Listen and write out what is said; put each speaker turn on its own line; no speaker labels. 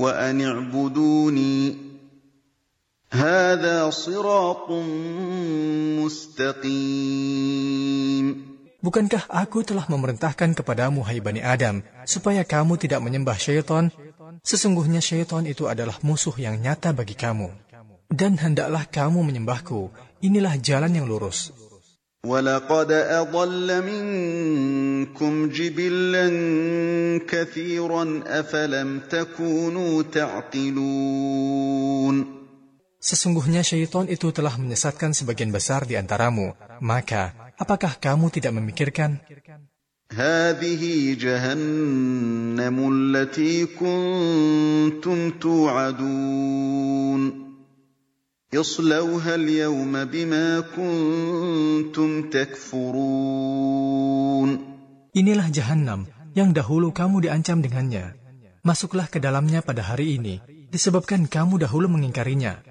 وأن اعبدوني هذا صراط مستقيم.
Bukankah aku telah memerintahkan kepadamu, hai Bani Adam, supaya kamu tidak menyembah syaitan? Sesungguhnya syaitan itu adalah musuh yang nyata bagi kamu. Dan hendaklah kamu menyembahku. Inilah jalan yang lurus.
وَلَقَدْ أَضَلَّ مِنكُمْ جِبِلًّا كَثِيرًا أَفَلَمْ تَكُونُوا تَعْقِلُونَ.
Sesungguhnya syaitan itu telah menyesatkan sebagian besar di antaramu. Maka, apakah kamu tidak memikirkan?
هَٰذِهِ جَهَنَّمُ الَّتِي كُنتُمْ تُوعَدُونَ اصْلَوْهَا الْيَوْمَ بِمَا كُنتُمْ تَكْفُرُونَ.
Inilah Jahannam yang dahulu kamu diancam dengannya. Masuklah ke dalamnya pada hari ini, disebabkan kamu dahulu mengingkarinya.